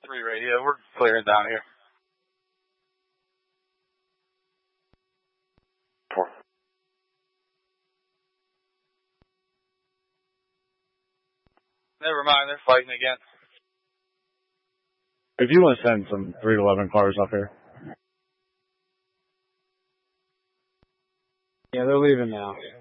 3 radio. We're clearing down here. 4. Never mind, they're fighting again. If you want to send some 311 cars up here. Yeah, they're leaving now.